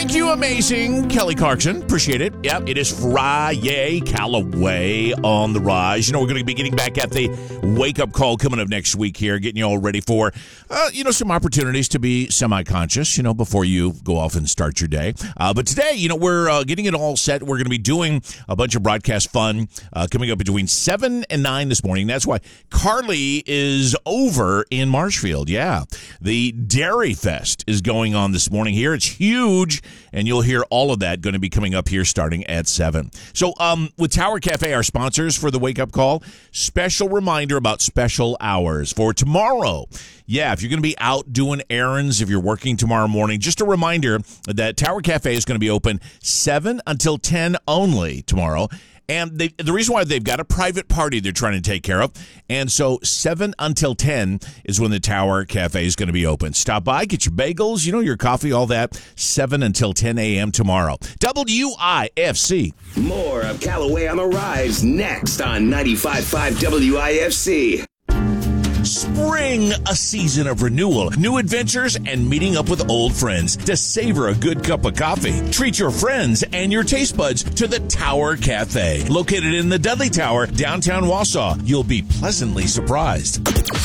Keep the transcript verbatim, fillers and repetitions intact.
Thank you, amazing Kelly Clarkson. Appreciate it. Yep, it is Friday, Callaway on the rise. You know, we're going to be getting back at the wake-up call coming up next week here, getting you all ready for, uh, you know, some opportunities to be semi-conscious, you know, before you go off and start your day. Uh, but today, you know, we're uh, getting it all set. We're going to be doing a bunch of broadcast fun uh, coming up between seven and nine this morning. That's why Carly is over in Marshfield. Yeah, the Dairy Fest is going on this morning here. It's huge, and you'll hear all of that going to be coming up here starting at seven. So um, with Tower Cafe, our sponsors for the wake-up call, special reminder about special hours for tomorrow. Yeah, if you're going to be out doing errands, if you're working tomorrow morning, just a reminder that Tower Cafe is going to be open seven until ten only tomorrow. And they, the reason why they've got a private party they're trying to take care of. And so seven until ten is when the Tower Cafe is going to be open. Stop by, get your bagels, you know, your coffee, all that. seven until ten a.m. tomorrow. W I F C. More of Callaway on the Rise next on ninety-five point five W I F C. Spring, a season of renewal, new adventures, and meeting up with old friends to savor a good cup of coffee. Treat your friends and your taste buds to the Tower Cafe. Located in the Dudley Tower, downtown Wausau. You'll be pleasantly surprised.